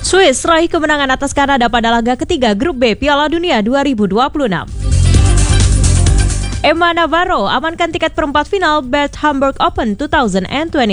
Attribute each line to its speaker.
Speaker 1: Swiss raih kemenangan atas Kanada pada laga ketiga Grup B Piala Dunia 2026. Emma Navarro amankan tiket perempat final Bert Hamburg Open 2026.